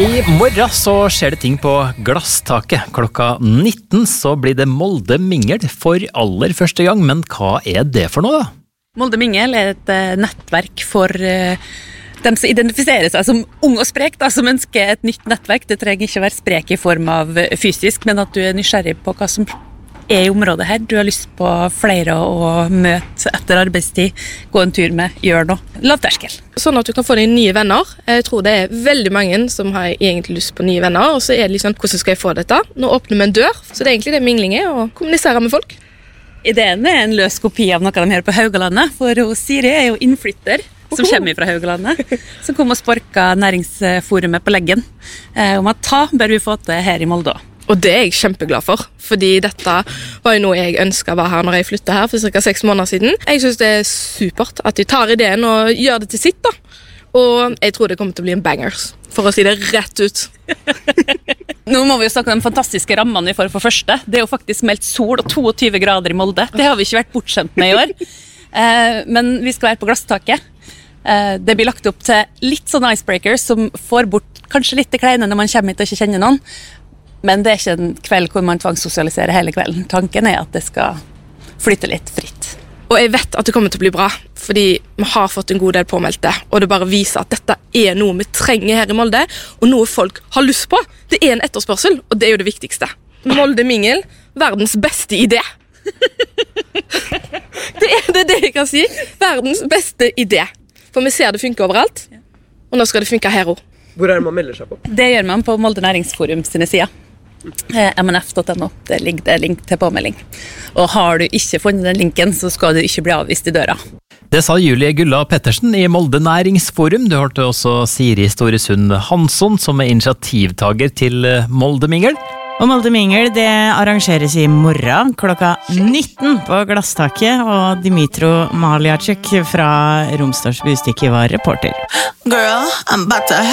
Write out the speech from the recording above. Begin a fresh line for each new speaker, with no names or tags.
I morgen så skjer det ting på Glasstaket. Klokka 19 så blir det Molde Mingel for aller første gang. Men hva er det for noe da?
Molde Mingel er et nettverk for dem som identifiserer seg som ung og sprek, da, som ønsker et nytt nettverk. Det trenger ikke å være sprek i form av fysisk, men at du er nysgjerrig på hva som er i området her. Du har lyst på flere å møte etter arbeidstid, gå en tur med, gjøre noe. Lavterskel.
Sånn at du kan få deg nye venner. Jeg tror det er veldig mange som har egentlig lyst på nye venner, og så er det liksom, hvordan skal jeg få dette? Nå åpner vi en dør, så det er egentlig det mingling er, å kommunisere med folk.
Ideen er en løs kopi av noe de gjør på Haugalandet, for Siri er jo innflytter som kommer fra Haugalandet, som kom og sparka næringsforumet på leggen om at bør vi få til her i Molde.
Og det er jeg kjempeglad for, fordi dette var jo noe jeg ønsket var her når jeg flyttet her for ca. 6 måneder siden. Jeg synes det er supert at de tar ideen og gjør det til sitt da. Og jeg tror det kommer til å bli en bangers, for å si det rett ut.
Nå må vi jo snakke om de fantastiske rammene vi får for første. Det er jo faktisk meldt sol og 22 grader i Molde. Det har vi ikke vært bortskjemt med i år. Men vi skal være på Glasstaket. Det blir lagt opp til litt sånn icebreakers som får bort kanskje litt det kleine når man kommer hit og ikke kjenner noen. Men det er ikke en kveld hvor man tvangssosialiserer hele kvelden. Tanken er at det skal flytte litt fritt.
Og jeg vet at det kommer til å bli bra, fordi vi har fått en god del påmeldte, og det bare viser at dette er noe vi trenger her i Molde, og noe folk har lyst på. Det er en etterspørsel, og det er jo det viktigste. Molde Mingel, verdens beste idé. Det er det jeg kan si. Verdens beste idé. For vi ser det funker overalt, og nå skal det funke her også.
Hvor er det man melder seg på?
Det gjør man på Molde Næringsforum sine sider. mnf.no. Det ligger link til påmelding. Og har du ikke funnet den linken, så skal du ikke bli avvist i døra.
Det sa Julie Gulla Pettersen i Molde Næringsforum. Du hørte også Siri Storesund Hansson, som er initiativtager til Molde Mingel.
Og Molde Mingel, det arrangeres i morgen klokka 19 på Glasstaket, og Dimitro Maliacek fra Romsdals Bustikke var reporter.
Girl, I'm about to